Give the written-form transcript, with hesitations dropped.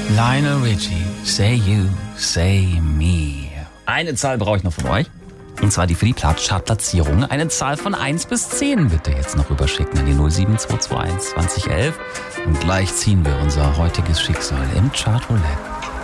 Lionel Richie, Say You, Say Me. Eine Zahl brauche ich noch von euch. Und zwar die für die Chartplatzierung. Eine Zahl von 1 bis 10 bitte jetzt noch rüberschicken an die 07221 2011. Und gleich ziehen wir unser heutiges Schicksal im Chart Roulette.